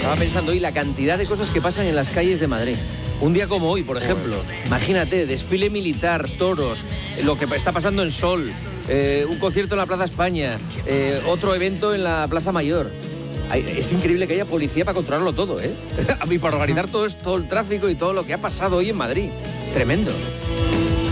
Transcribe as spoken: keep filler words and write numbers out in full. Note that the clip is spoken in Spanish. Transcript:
estaba pensando hoy la cantidad de cosas que pasan en las calles de Madrid. Un día como hoy, por ejemplo, imagínate, desfile militar, toros, lo que está pasando en Sol, eh, un concierto en la Plaza España, eh, otro evento en la Plaza Mayor. Hay, es increíble que haya policía para controlarlo todo, ¿eh? Y para organizar todo, esto, todo el tráfico y todo lo que ha pasado hoy en Madrid. Tremendo.